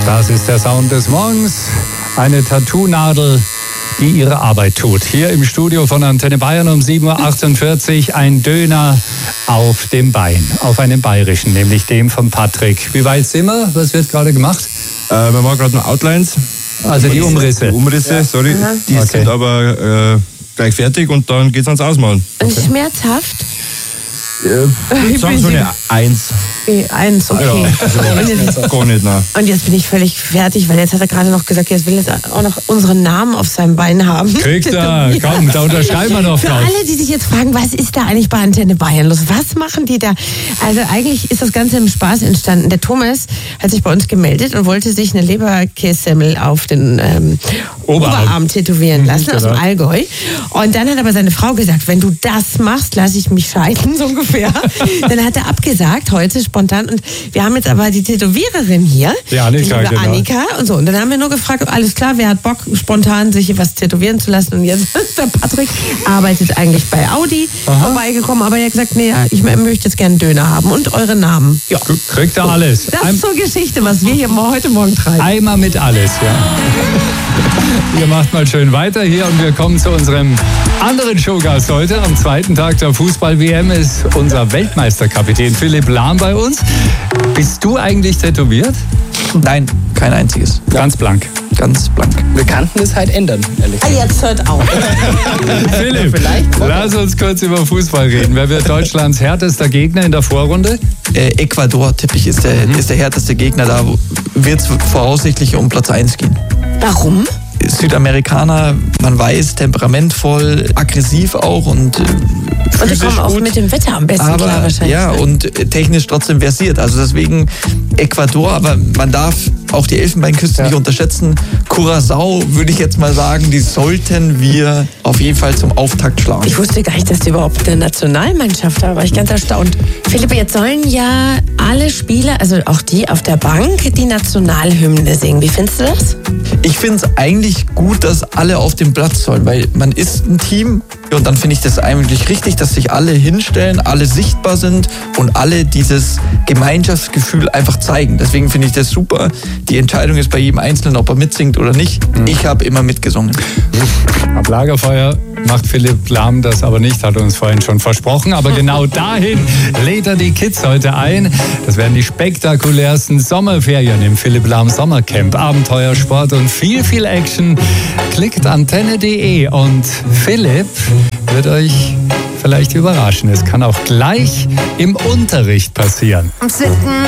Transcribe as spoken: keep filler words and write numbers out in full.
Das ist der Sound des Morgens. Eine Tattoo-Nadel, die ihre Arbeit tut. Hier im Studio von Antenne Bayern um sieben Uhr achtundvierzig ein Döner auf dem Bein. Auf einem bayerischen, nämlich dem von Patrick. Wie weit sind wir? Was wird gerade gemacht? Äh, wir machen gerade noch Outlines. Also die Umrisse. Die Umrisse, sorry. Aha. Die Okay. sind aber äh, gleich fertig und dann geht's ans Ausmalen. Und schmerzhaft? Ich sag so eine Eins. Okay, eins, okay. Ja, Und, jetzt, Gar nicht, nein. und jetzt bin ich völlig fertig, weil jetzt hat er gerade noch gesagt, jetzt will er auch noch unseren Namen auf seinem Bein haben. Kriegt er, komm, da unterschreiben wir noch Für drauf. alle, die sich jetzt fragen, was ist da eigentlich bei Antenne Bayern los? Was machen die da? Also eigentlich ist das Ganze im Spaß entstanden. Der Thomas hat sich bei uns gemeldet und wollte sich eine Leberkässemmel auf den ähm, Oberarm. Oberarm tätowieren lassen, aus dem Genau. Allgäu. Und dann hat aber seine Frau gesagt, wenn du das machst, lasse ich mich scheiden, so ungefähr. Dann hat er abgesagt, heute spontan. Und wir haben jetzt aber die Tätowiererin hier, Die Annika, liebe genau. Annika. Und so. Und dann haben wir nur gefragt, alles klar, wer hat Bock, spontan sich hier was tätowieren zu lassen. Und jetzt ist der Patrick, arbeitet eigentlich bei Audi, vorbeigekommen. Aber er hat gesagt, nee, ich möchte jetzt gerne einen Döner haben. Und eure Namen. Ja. Kriegt er alles. Das Ein, ist so Geschichte, was wir hier heute Morgen treiben. einmal mit alles, ja. Ihr macht mal schön weiter hier und wir kommen zu unserem anderen Showgast heute. Am zweiten Tag der Fußball-W M ist unser Weltmeisterkapitän Philipp Lahm bei uns. Bist du eigentlich tätowiert? Nein, kein einziges. Ganz blank. Ganz blank. Wir kannten es halt ändern, ehrlich Ah, gesagt. jetzt hört auf. Philipp, Vielleicht. lass uns kurz über Fußball reden. Wer wird Deutschlands härtester Gegner in der Vorrunde? Äh, Ecuador, tippe ich, ist der, ist der härteste Gegner. Da wird es voraussichtlich um Platz eins gehen. Warum? Südamerikaner, man weiß, temperamentvoll, aggressiv auch und äh, Und die physisch kommen auch gut. mit dem Wetter am besten aber, klar wahrscheinlich. ja, ne? und äh, technisch trotzdem versiert. Also deswegen Ecuador, aber man darf auch die Elfenbeinküste Ja. nicht unterschätzen. Curaçao, würde ich jetzt mal sagen, die sollten wir auf jeden Fall zum Auftakt schlagen. Ich wusste gar nicht, dass die überhaupt eine Nationalmannschaft haben. Da war ich ganz erstaunt. Philipp, jetzt sollen ja alle Spieler, also auch die auf der Bank, die Nationalhymne singen. Wie findest du das? Ich finde es eigentlich gut, dass alle auf dem Platz sollen, weil man ist ein Team und dann finde ich das eigentlich richtig, dass sich alle hinstellen, alle sichtbar sind und alle dieses Gemeinschaftsgefühl einfach zeigen. Deswegen finde ich das super. Die Entscheidung ist bei jedem Einzelnen, ob er mitsingt oder nicht. Ich habe immer mitgesungen. Am Lagerfeuer macht Philipp Lahm das aber nicht, hat uns vorhin schon versprochen. Aber genau dahin lädt er die Kids heute ein. Das werden die spektakulärsten Sommerferien im Philipp Lahm Sommercamp. Abenteuer, Sport und viel, viel Action. Klickt antenne punkt de und Philipp wird euch vielleicht überraschen. Es kann auch gleich im Unterricht passieren. Am siebten